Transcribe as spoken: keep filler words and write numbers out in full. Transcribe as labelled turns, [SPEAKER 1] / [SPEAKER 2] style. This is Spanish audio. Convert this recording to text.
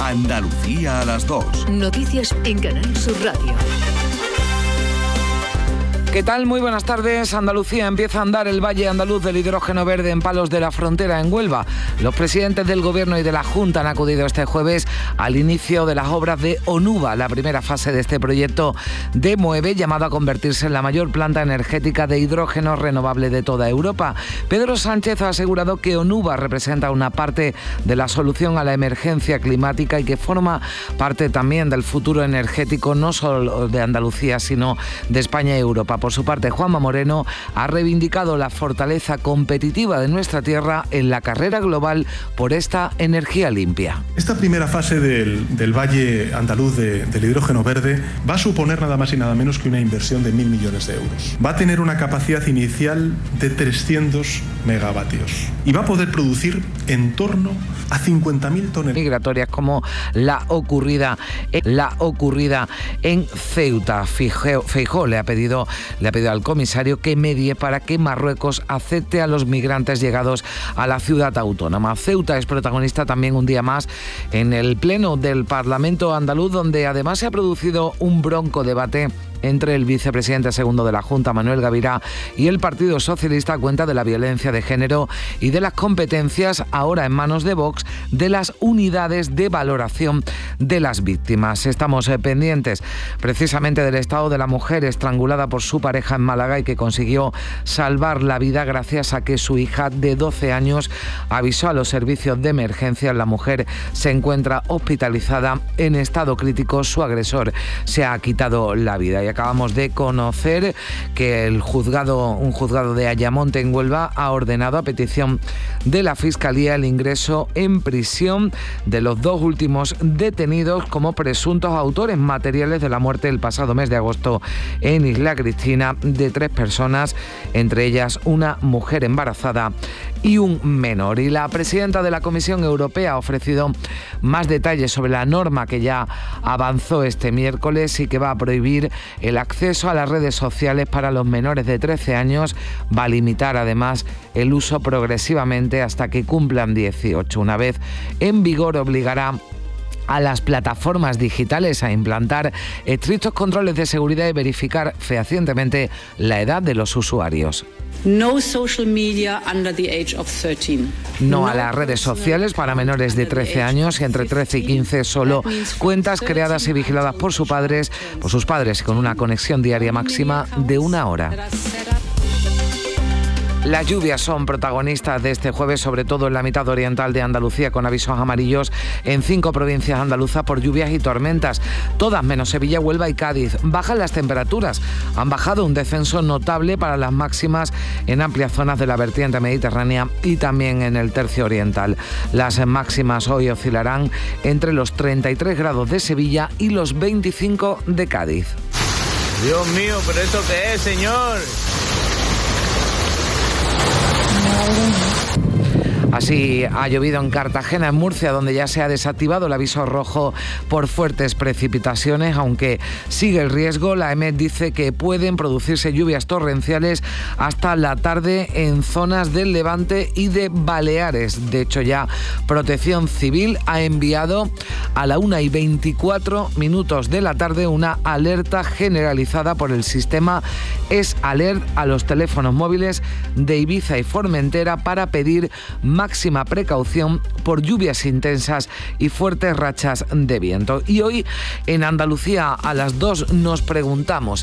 [SPEAKER 1] Andalucía a las dos.
[SPEAKER 2] Noticias en Canal Sur Radio.
[SPEAKER 3] ¿Qué tal? Muy buenas tardes. Andalucía empieza a andar el Valle Andaluz del hidrógeno verde en Palos de la Frontera, en Huelva. Los presidentes del Gobierno y de la Junta han acudido este jueves al inicio de las obras de Onuba, la primera fase de este proyecto de Moeve, llamado a convertirse en la mayor planta energética de hidrógeno renovable de toda Europa. Pedro Sánchez ha asegurado que Onuba representa una parte de la solución a la emergencia climática y que forma parte también del futuro energético no solo de Andalucía, sino de España y Europa. Por su parte, Juanma Moreno ha reivindicado la fortaleza competitiva de nuestra tierra en la carrera global por esta energía limpia.
[SPEAKER 4] Esta primera fase del, del Valle Andaluz de, del hidrógeno verde va a suponer nada más y nada menos que una inversión de mil millones de euros. Va a tener una capacidad inicial de trescientos megavatios y va a poder producir en torno a cincuenta mil toneladas
[SPEAKER 3] migratorias como la ocurrida, la ocurrida en Ceuta. Feijóo le ha pedido le ha pedido al comisario que medie para que Marruecos acepte a los migrantes llegados a la ciudad autónoma. Ceuta es protagonista también un día más en el pleno del Parlamento andaluz, donde además se ha producido un bronco debate entre el vicepresidente segundo de la Junta, Manuel Gavirá, y el Partido Socialista a cuenta de la violencia de género y de las competencias, ahora en manos de Vox, de las unidades de valoración de las víctimas. Estamos eh, pendientes precisamente del estado de la mujer estrangulada por su pareja en Málaga y que consiguió salvar la vida gracias a que su hija de doce años avisó a los servicios de emergencia. La mujer se encuentra hospitalizada en estado crítico. Su agresor se ha quitado la vida. Y acabamos de conocer que el juzgado, un juzgado de Ayamonte en Huelva ha ordenado a petición de la Fiscalía el ingreso en prisión de los dos últimos detenidos como presuntos autores materiales de la muerte el pasado mes de agosto en Isla Cristina de tres personas, entre ellas una mujer embarazada y un menor. Y la presidenta de la Comisión Europea ha ofrecido más detalles sobre la norma que ya avanzó este miércoles y que va a prohibir el acceso a las redes sociales para los menores de trece años. Va a limitar además el uso progresivamente hasta que cumplan dieciocho. Una vez en vigor, obligará a las plataformas digitales a implantar estrictos controles de seguridad y verificar fehacientemente la edad de los usuarios.
[SPEAKER 5] No social media under the age of thirteen.
[SPEAKER 3] No a las redes sociales para menores de trece años y entre trece y quince, solo cuentas creadas y vigiladas por sus padres, por sus padres y con una conexión diaria máxima de una hora. Las lluvias son protagonistas de este jueves, sobre todo en la mitad oriental de Andalucía, con avisos amarillos en cinco provincias andaluzas por lluvias y tormentas, todas menos Sevilla, Huelva y Cádiz. Bajan las temperaturas, han bajado un descenso notable para las máximas en amplias zonas de la vertiente mediterránea y también en el tercio oriental. Las máximas hoy oscilarán entre los treinta y tres grados de Sevilla y los veinticinco de Cádiz.
[SPEAKER 6] Dios mío, ¿pero esto qué es, señor?
[SPEAKER 3] Así ha llovido en Cartagena, en Murcia, donde ya se ha desactivado el aviso rojo por fuertes precipitaciones, aunque sigue el riesgo. La E M E T dice que pueden producirse lluvias torrenciales hasta la tarde en zonas del Levante y de Baleares. De hecho, ya Protección Civil ha enviado a la una y veinticuatro minutos de la tarde una alerta generalizada por el sistema Es Alert a los teléfonos móviles de Ibiza y Formentera para pedir más máxima precaución por lluvias intensas y fuertes rachas de viento. Y hoy en Andalucía a las dos nos preguntamos: